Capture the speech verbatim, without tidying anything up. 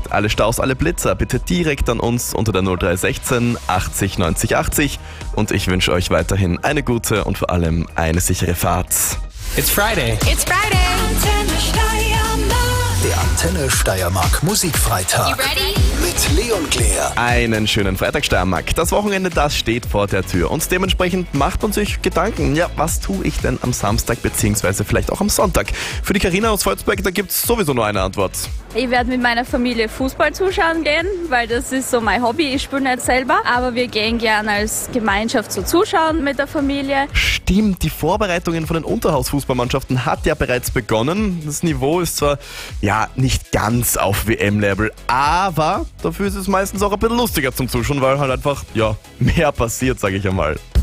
Nachricht. Alle Staus, alle Blitzer bitte direkt an uns unter der null drei eins sechs achtzig neunzig achtzig und ich wünsche euch weiterhin eine gute und vor allem eine sichere Fahrt. It's Friday. It's Friday. Antenne Steiermark. Der Antenne Steiermark Musikfreitag. You ready? Mit Leon Claire. Einen schönen Freitag, Steiermark. Das Wochenende, das steht vor der Tür und dementsprechend macht man sich Gedanken. Ja, was tue ich denn am Samstag bzw. vielleicht auch am Sonntag? Für die Carina aus Volzberg, da gibt es sowieso nur eine Antwort. Ich werde mit meiner Familie Fußball zuschauen gehen, weil das ist so mein Hobby. Ich spiele nicht selber, aber wir gehen gerne als Gemeinschaft so zuschauen mit der Familie. Stimmt, die Vorbereitungen von den Unterhausfußballmannschaften hat ja bereits begonnen. Das Niveau ist zwar ja nicht ganz auf W M-Level, aber dafür ist es meistens auch ein bisschen lustiger zum Zuschauen, weil halt einfach ja mehr passiert, sage ich einmal.